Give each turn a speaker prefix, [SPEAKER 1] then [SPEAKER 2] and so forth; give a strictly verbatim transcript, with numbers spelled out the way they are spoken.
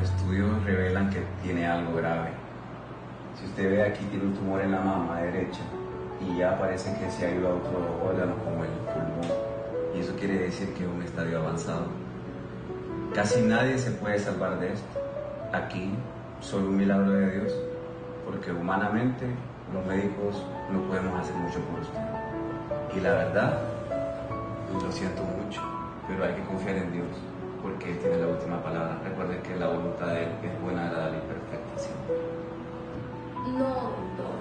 [SPEAKER 1] estudios revelan que tiene algo grave. Si usted ve aquí, tiene un tumor en la mama derecha y ya parece que se ha ido a otro órgano como el pulmón. Y eso quiere decir que es un estadio avanzado. Casi nadie se puede salvar de esto. Aquí, solo un milagro de Dios, porque humanamente los médicos no podemos hacer mucho por usted. Y la verdad, lo siento mucho, pero hay que confiar en Dios, porque Él tiene la última palabra. Recuerden que la voluntad de Él es buena, agradable y perfecta siempre.
[SPEAKER 2] No, doctor.